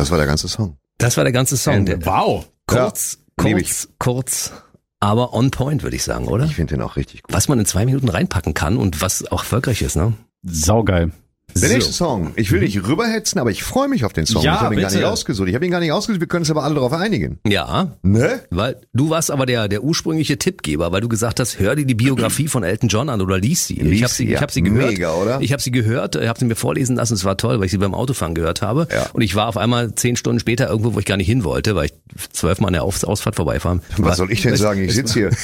Das war der ganze Song. Das war der ganze Song. Wow. Kurz, aber on point, würde ich sagen, oder? Ich finde den auch richtig gut. Was man in 2 Minuten reinpacken kann und was auch erfolgreich ist, ne? Saugeil. Der nächste Song. Ich will nicht rüberhetzen, aber ich freue mich auf den Song. Ja, ich habe ihn gar bitte. nicht ausgesucht. Wir können uns aber alle darauf einigen. Ja, Ne? weil du warst aber der ursprüngliche Tippgeber, weil du gesagt hast, hör dir die Biografie von Elton John an oder lies sie. Ich habe sie gehört. Mega, oder? Ich habe sie gehört, habe sie mir vorlesen lassen, es war toll, weil ich sie beim Autofahren gehört habe. Ja. Und ich war auf einmal 10 Stunden später irgendwo, wo ich gar nicht hin wollte, weil ich 12 Mal an der Ausfahrt vorbeifahren. Was soll ich denn sagen? Ich sitze hier.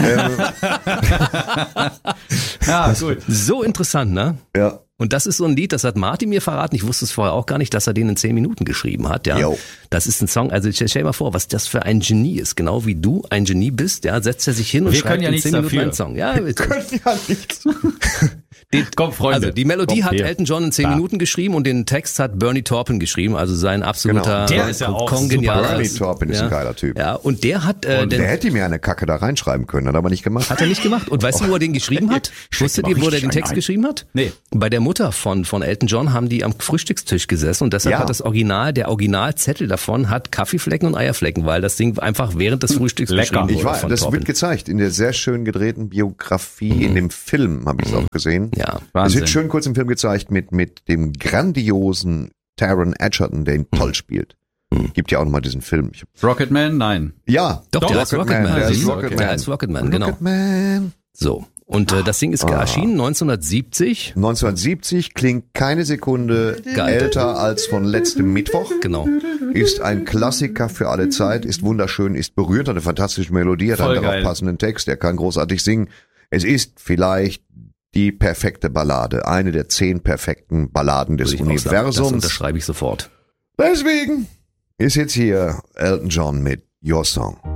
Ja, gut. So interessant, ne? Ja. Und das ist so ein Lied, das hat Martin mir verraten. Ich wusste es vorher auch gar nicht, dass er den in 10 Minuten geschrieben hat. Ja, Jo. das ist ein Song. Also stell dir mal vor, was das für ein Genie ist. Genau wie du ein Genie bist. Ja, setzt er sich hin und Wir schreibt können ja in nichts 10 Minuten dafür. einen Song. Ja, Können ja nichts. Komm, Freunde. also die Melodie Komm, hat hier. Elton John in 10 Da. Minuten geschrieben und den Text hat Bernie Taupin geschrieben. Also sein absoluter Genau. Der ist ja auch kongenialer- Bernie Taupin ist ein geiler Typ. Ja, und der hat Und der hätte mir eine Kacke da reinschreiben können, hat er aber nicht gemacht. Hat er nicht gemacht. Und weißt du, wo er den geschrieben hat? Wusstet ihr, wo er den Text geschrieben hat? Nee. Bei der Mutter von Elton John haben die am Frühstückstisch gesessen und deshalb Ja. hat der Originalzettel davon hat Kaffeeflecken und Eierflecken, weil das Ding einfach während des Frühstücks Lecker. geschrieben Ich wurde war, von das Taupin. wird gezeigt in der sehr schön gedrehten Biografie, in dem Film habe ich es auch gesehen. Ja. Es Wahnsinn. wird schön kurz im Film gezeigt mit dem grandiosen Taron Egerton, der ihn toll spielt. Gibt ja auch nochmal diesen Film. Rocketman? Nein. Ja, Doch, der heißt Rocketman. Der ist Mhm. Rocketman. Der heißt Rocketman, genau. Rocketman. So. Und das Ding ist erschienen 1970. 1970, klingt keine Sekunde Geil. älter als von letztem Mittwoch. Genau. Ist ein Klassiker für alle Zeit, ist wunderschön, ist berührt, hat eine fantastische Melodie, hat Voll einen darauf geil. passenden Text, er kann großartig singen. Es ist vielleicht die perfekte Ballade, eine der 10 perfekten Balladen des Würde ich auch sagen. Das Universums. unterschreibe ich sofort. Deswegen ist jetzt hier Elton John mit Your Song.